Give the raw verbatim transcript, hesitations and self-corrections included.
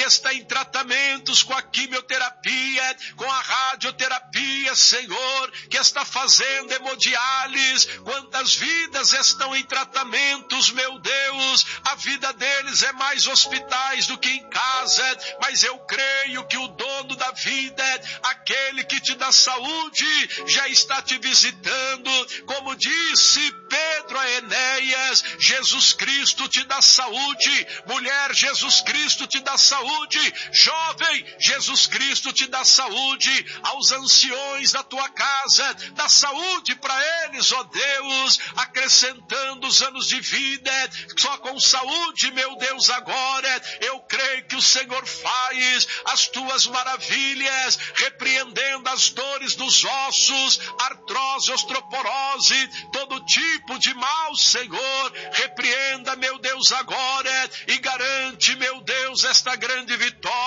está em tratamentos com a quimioterapia, com a radioterapia, Senhor, que está fazendo hemodiálise, quantas vidas estão em tratamentos, meu Deus, a vida deles é mais hospitais do que em casa, mas eu creio que o dono da vida, aquele que te dá saúde, já está te visitando, como disse Pedro a Enéas, Jesus Cristo te dá saúde, mulher, Jesus Cristo te dá saúde, jovem, Jesus Cristo te dá saúde, aos anciões da tua casa, dá saúde para eles, ó Deus, acrescentando os anos de vida, só com saúde, meu Deus, agora, eu creio que o Senhor faz as tuas maravilhas, repreendendo as dores dos ossos, artrose, osteoporose, todo tipo de mal, Senhor, repreenda, meu Deus, agora, e garante, meu Deus, esta grande vitória,